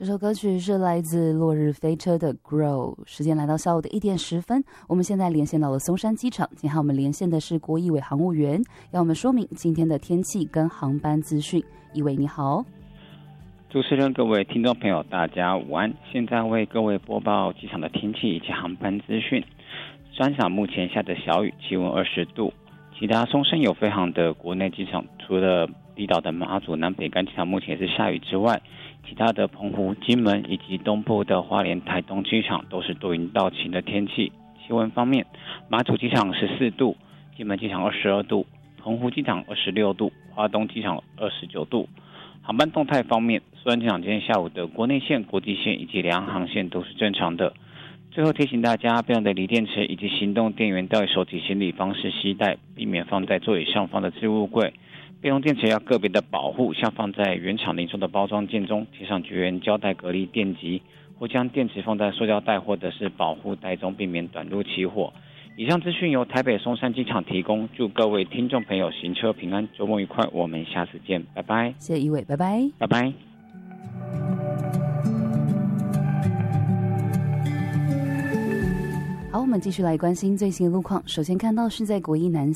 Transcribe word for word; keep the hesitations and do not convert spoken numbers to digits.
这首歌曲是来自落日飞车的 Grow。 时间来到下午的一点十分，我们现在连线到了松山机场，今天我们连线的是郭一伟航务员，要我们说明今天的天气跟航班资讯。一伟你好。 主持人，各位听众朋友大家午安，现在为各位播报机场的天气以及航班资讯。山场目前下着小雨，气温二十度。其他松山有飞航的国内机场，除了离岛的马祖南北干机场目前也是下雨之外，其他的澎湖、金门以及东部的花莲、台东机场都是多云到晴的天气。气温方面，马祖机场十四度，金门机场二十二度，澎湖机场二十六度，花东机场二十九度。航班动态方面，苏安机场今天下午的国内线、国际线以及两航线都是正常的。最后提醒大家，备用的锂电池以及行动电源要以手提行李方式携带，避免放在座椅上方的置物柜。备用电池要个别的保护，像放在原厂零售的包装件中，贴上绝缘胶带隔离电极，或将电池放在塑胶袋或者是保护袋中，避免短路起火。以上资讯由台北松山机场提供，祝各位听众朋友行车平安，周末愉快，我们下次见，拜拜。 谢谢一伟，拜拜， 拜拜。 好，我们继续来关心最新的路况。首先看到是在国一南